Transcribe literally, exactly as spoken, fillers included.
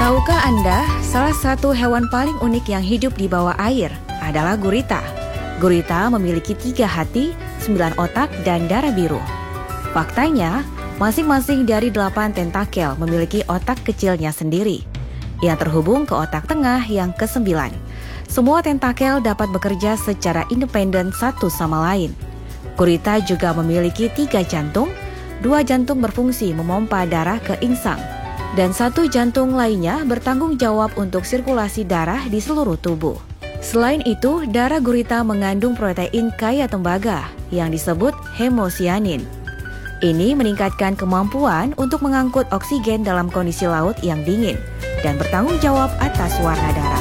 Tahukah Anda, salah satu hewan paling unik yang hidup di bawah air adalah gurita. Gurita memiliki tiga hati, sembilan otak, dan darah biru. Faktanya, masing-masing dari delapan tentakel memiliki otak kecilnya sendiri, yang terhubung ke otak tengah yang kesembilan. Semua tentakel dapat bekerja secara independen satu sama lain. Gurita juga memiliki tiga jantung, dua jantung berfungsi memompa darah ke insang, dan satu jantung lainnya bertanggung jawab untuk sirkulasi darah di seluruh tubuh. Selain itu, darah gurita mengandung protein kaya tembaga yang disebut hemosianin. Ini meningkatkan kemampuan untuk mengangkut oksigen dalam kondisi laut yang dingin dan bertanggung jawab atas warna darah.